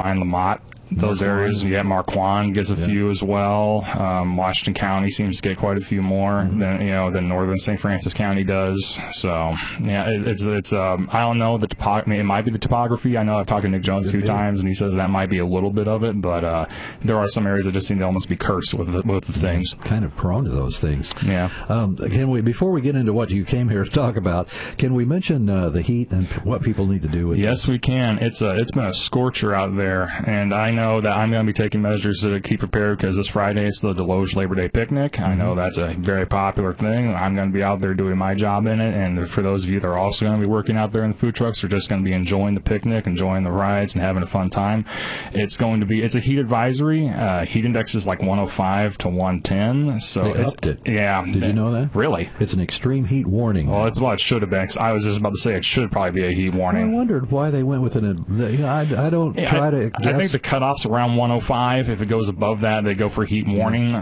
Mine, Lamont. Those areas, Marquand gets a few as well. Washington County seems to get quite a few more than northern St. Francis County does. So, yeah, it's I don't know the topography. It might be the topography. I know I've talked to Nick Jones a few times, and he says that might be a little bit of it, but there are some areas that just seem to almost be cursed with the things. Kind of prone to those things. Yeah. Can we, before we get into what you came here to talk about, can we mention the heat and what people need to do with it? Yes, we can. It's been a scorcher out there, and I know that I'm going to be taking measures to keep prepared because this Friday it's the Deloge Labor Day picnic. I know that's a very popular thing. I'm going to be out there doing my job in it, and for those of you that are also going to be working out there in the food trucks, are just going to be enjoying the picnic, enjoying the rides, and having a fun time. It's a heat advisory. Heat index is like 105 to 110. So they upped it. Yeah. Did you know that? Really? It's an extreme heat warning. Well, it's what it should have been. 'Cause I was just about to say it should probably be a heat warning. I wondered why they went with an. I don't try to guess. I think the cutoff's around 105. If it goes above that, they go for heat warning.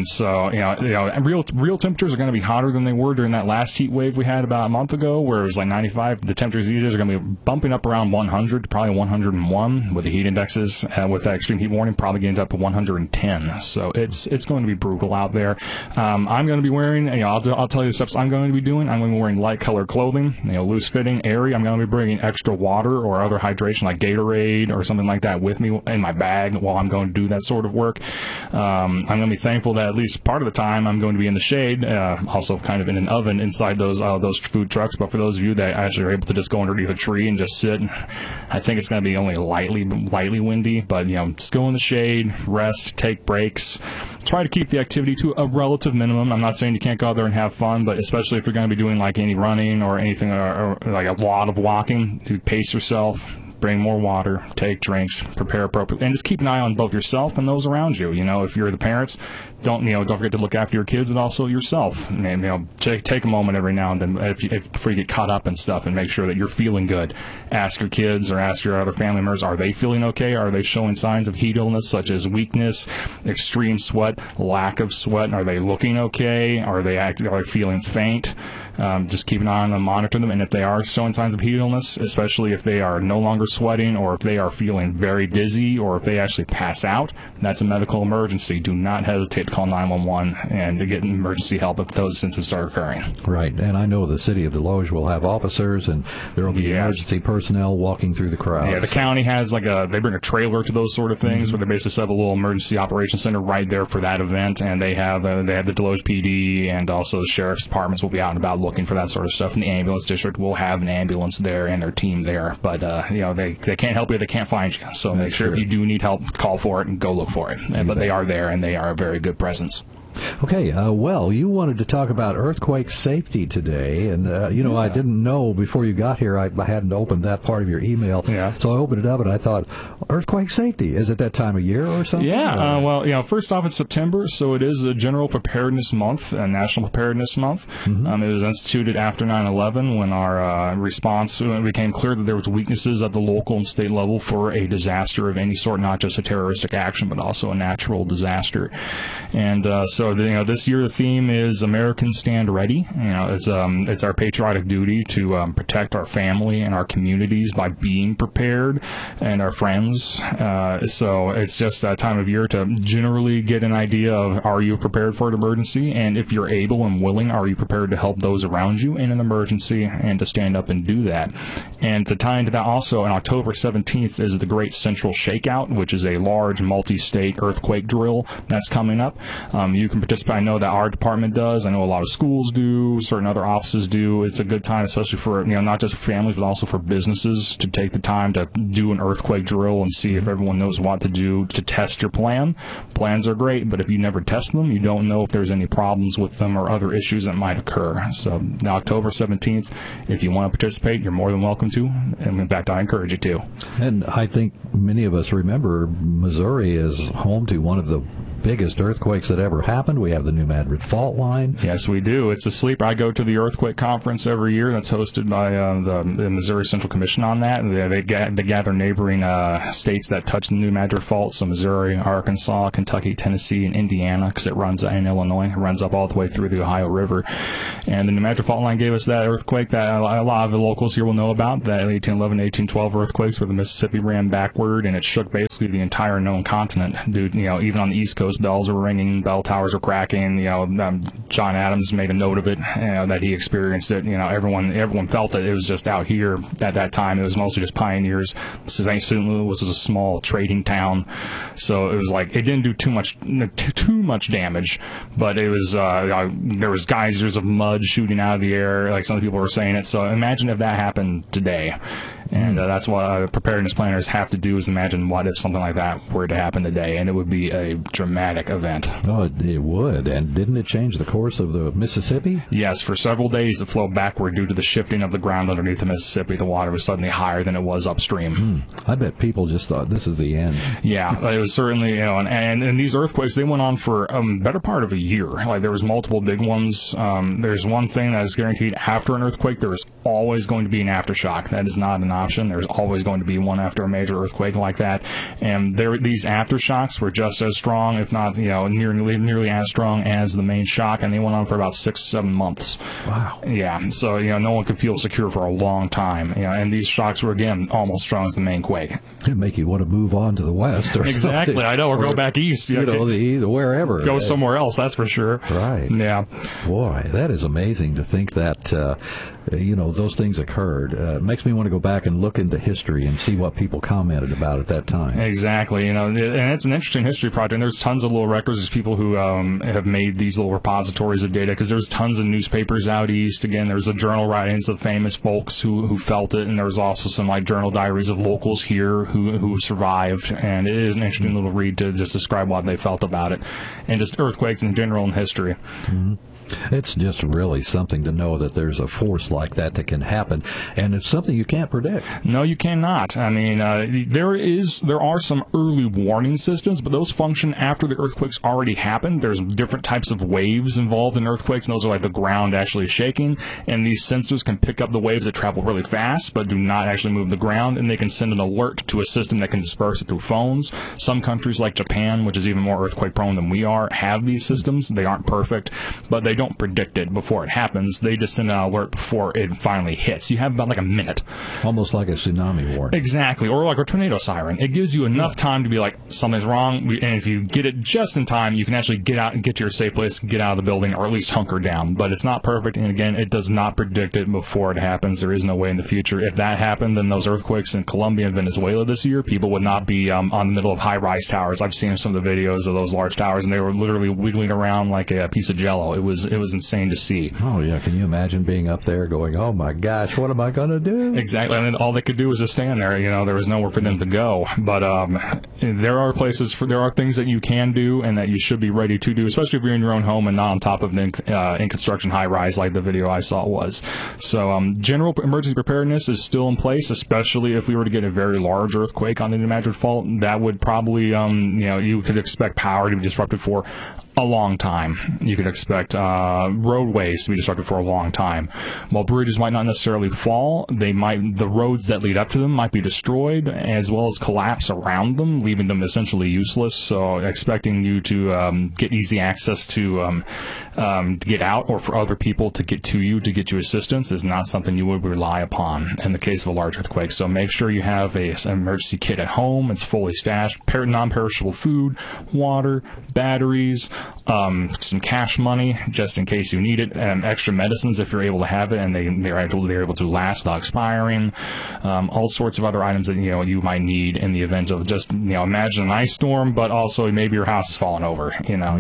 So real temperatures are going to be hotter than they were during that last heat wave we had about a month ago, where it was like 95. The temperatures these days are going to be bumping up around 100, probably 101, with the heat indexes with that extreme heat warning probably getting up to 110. So it's going to be brutal out there. I'm going to be wearing. I'll tell you the steps I'm going to be doing. I'm going to be wearing light colored clothing, loose fitting, airy. I'm going to be bringing extra water or other hydration like Gatorade or something like that with me in my bag while I'm going to do that sort of work. I'm going to be thankful that at least part of the time I'm going to be in the shade, also kind of in an oven inside those food trucks. But for those of you that actually are able to just go underneath a tree and just sit, I think it's going to be only lightly windy, but just go in the shade, rest, take breaks. Try to keep the activity to a relative minimum. I'm not saying you can't go out there and have fun, but especially if you're going to be doing like any running or anything or like a lot of walking, to pace yourself. Bring more water, take drinks, prepare appropriately, and just keep an eye on both yourself and those around you. If you're the parents, don't forget to look after your kids, but also yourself. And, take a moment every now and then before you get caught up in stuff, and make sure that you're feeling good. Ask your kids or ask your other family members, are they feeling okay? Are they showing signs of heat illness such as weakness, extreme sweat, lack of sweat? Are they looking okay? Are they feeling faint? Just keep an eye on them, monitor them, and if they are showing signs of heat illness, especially if they are no longer sweating or if they are feeling very dizzy or if they actually pass out, that's a medical emergency. Do not hesitate to call 911 and to get emergency help if those symptoms start occurring. Right, and I know the city of Deloge will have officers and there will be emergency personnel walking through the crowd. Yeah, the county has they bring a trailer to those sort of things where they basically set up a little emergency operations center right there for that event, and they have the Deloge PD and also the sheriff's departments will be out and about looking for that sort of stuff, and the ambulance district will have an ambulance there and their team there, but they can't help you, they can't find you, so make sure if you do need help, call for it and go look for it. But they are there, and they are a very good presence. Okay, well, you wanted to talk about earthquake safety today, and, I didn't know before you got here, I hadn't opened that part of your email, so I opened it up and I thought, earthquake safety, is it that time of year or something? Yeah, first off, it's September, so it is a General Preparedness Month, a National Preparedness Month. It was instituted after 9/11 when our response, when it became clear that there was weaknesses at the local and state level for a disaster of any sort, not just a terroristic action, but also a natural disaster. And so this year the theme is Americans Stand Ready. It's our patriotic duty to protect our family and our communities by being prepared, and our friends. So it's just that time of year to generally get an idea of, are you prepared for an emergency? And if you're able and willing, are you prepared to help those around you in an emergency and to stand up and do that? And to tie into that also, on October 17th is the Great Central Shakeout, which is a large multi-state earthquake drill that's coming up. You can participate. I know that our department does. I know a lot of schools do. Certain other offices do. It's a good time, especially for not just for families, but also for businesses, to take the time to do an earthquake drill and see if everyone knows what to do to test your plan. Plans are great, but if you never test them, you don't know if there's any problems with them or other issues that might occur. So October 17th, if you want to participate, you're more than welcome to. And in fact, I encourage you to. And I think many of us remember Missouri is home to one of the biggest earthquakes that ever happened. We have the New Madrid Fault Line. Yes, we do. It's a sleeper. I go to the earthquake conference every year that's hosted by the Missouri Central Commission on that. They gather neighboring states that touch the New Madrid Fault, so Missouri, Arkansas, Kentucky, Tennessee, and Indiana, because it runs in Illinois. It runs up all the way through the Ohio River. And the New Madrid Fault Line gave us that earthquake that a lot of the locals here will know about, that 1811, 1812 earthquakes where the Mississippi ran backward, and it shook basically the entire known continent. Dude, even on the East Coast, bells were ringing, bell towers were cracking. John Adams made a note of it, that he experienced it. Everyone felt it. It was just out here at that time. It was mostly just pioneers. St. Louis was a small trading town, so it was like it didn't do too much damage, but it was there was geysers of mud shooting out of the air, like some people were saying it. So imagine if that happened today. And that's what preparedness planners have to do, is imagine what if something like that were to happen today, and it would be a dramatic event. Oh, it would. And didn't it change the course of the Mississippi? Yes, for several days it flowed backward due to the shifting of the ground underneath the Mississippi. The water was suddenly higher than it was upstream. I bet people just thought this is the end. Yeah, it was certainly, and these earthquakes, they went on for a better part of a year. Like, there was multiple big ones. There's one thing that is guaranteed: after an earthquake, there is always going to be an aftershock. That is not an option. There's always going to be one after a major earthquake like that. And these aftershocks were just as strong, if not, nearly as strong as the main shock, and they went on for about 6-7 months. Wow. Yeah. So, no one could feel secure for a long time. And these shocks were, again, almost as strong as the main quake. It'd make you want to move on to the west or exactly. something. I know, or go back east. Wherever. Go somewhere else, that's for sure. Right. Yeah. Boy, that is amazing to think that, those things occurred. It makes me want to go back and look into history and see what people commented about at that time. Exactly. And it's an interesting history project. And there's tons of little records. There's people who have made these little repositories of data, because there's tons of newspapers out east. Again, there's the journal writings of famous folks who felt it, and there's also some journal diaries of locals here who survived. And it is an interesting little read to just describe what they felt about it, and just earthquakes in general in history. Mm-hmm. It's just really something to know that there's a force like that can happen, and it's something you can't predict. No, you cannot. I mean, there are some early warning systems, but those function after the earthquake's already happened. There's different types of waves involved in earthquakes, and those are like the ground actually shaking, and these sensors can pick up the waves that travel really fast but do not actually move the ground, and they can send an alert to a system that can disperse it through phones. Some countries like Japan, which is even more earthquake prone than we are, have these systems. They aren't perfect, but they don't predict it before it happens. They just send an alert before it finally hits. You have about a minute. Almost like a tsunami warning. Exactly. Or like a tornado siren. It gives you enough time to be like, something's wrong, and if you get it just in time, you can actually get out and get to your safe place, get out of the building, or at least hunker down. But it's not perfect, and again, it does not predict it before it happens. There is no way in the future. If that happened, then those earthquakes in Colombia and Venezuela this year, people would not be on the middle of high-rise towers. I've seen some of the videos of those large towers, and they were literally wiggling around like a piece of Jell-O. It was insane to see. Oh, yeah. Can you imagine being up there going, oh, my gosh, what am I going to do? Exactly. And all they could do was just stand there. There was nowhere for them to go. But there are things that you can do and that you should be ready to do, especially if you're in your own home and not on top of an in-construction high-rise like the video I saw was. So general emergency preparedness is still in place, especially if we were to get a very large earthquake on the New Madrid Fault. That would probably, you could expect power to be disrupted for a long time. You could expect roadways to be disrupted for a long time. While bridges might not necessarily fall, the roads that lead up to them might be destroyed, as well as collapse around them, leaving them essentially useless. So expecting you to get easy access to get out, or for other people to get to you to get you assistance, is not something you would rely upon in the case of a large earthquake. So make sure you have an emergency kit at home. It's fully stashed, non-perishable food, water, batteries, some cash money just in case you need it, extra medicines if you're able to have it, and they're able to last without expiring. All sorts of other items that you might need in the event of just imagine an ice storm, but also maybe your house is falling over.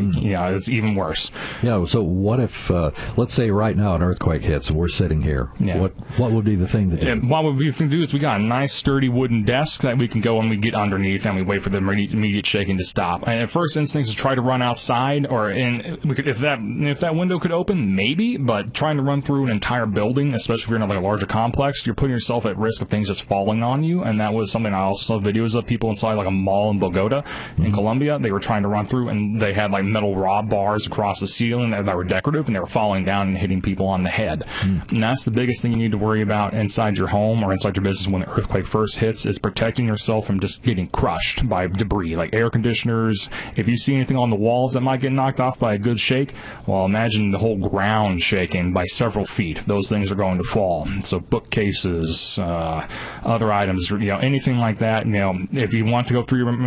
It's even worse. Yeah. So what if let's say right now an earthquake hits and we're sitting here? Yeah. What would be the thing to do? What would be the thing to do is we got a nice sturdy wooden desk that we can go and we get underneath and we wait for the immediate shaking to stop. And at first instinct is to try to run outside, or if that window could open, maybe, but trying to run through an entire building, especially if you're in a larger complex, you're putting yourself at risk of things just falling on you. And that was something I also saw videos of people inside like a mall in Bogota in Colombia. They were trying to run through, and they had like metal rod bars across the ceiling that were decorative, and they were falling down and hitting people on the head. And that's the biggest thing you need to worry about inside your home or inside your business when the earthquake first hits, is protecting yourself from just getting crushed by debris, like air conditioners. If you see anything on the walls that might get knocked off by a good shake, well, imagine the whole ground shaking by several feet. Those things are going to fall. So bookcases, other items, anything like that. If you want to go through your